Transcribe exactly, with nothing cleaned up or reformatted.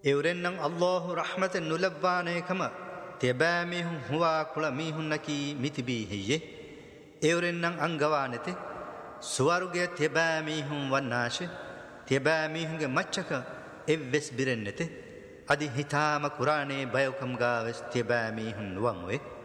එවරෙන්නම් අල්ලාහු රහමතෙන් නුලබ්වානයකම තෙබෑමිහුන් හුවා කුළ මීහුන්නකී මිතිබී හියේ එවරෙන්නම් අංගවානෙති සුවරුගේ තෙබෑමීහුන් වන්නාශ තෙබෑමීහුන්ගේ මච්චක එව්වෙස් බිරෙන්නෙති අදි හිතාම කුරාණේ බයවකම් ගාවෙස් තෙබෑමීහුන් නුවන් වේ